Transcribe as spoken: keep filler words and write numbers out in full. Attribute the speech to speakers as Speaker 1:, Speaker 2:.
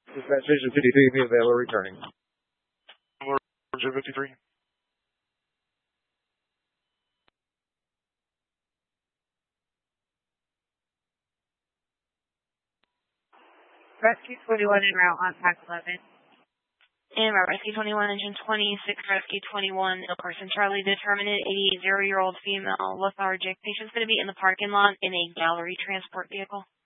Speaker 1: Dispatch Station fifty-three, be available returning.
Speaker 2: fifty-three.
Speaker 3: Rescue twenty-one en route on Pack eleven.
Speaker 4: And my Rescue twenty-one, Engine twenty-six, Rescue twenty-one, ill person Charlie, determinant, eighty-eight-year-old female, lethargic. Patient's going to be in the parking lot in a gallery transport vehicle.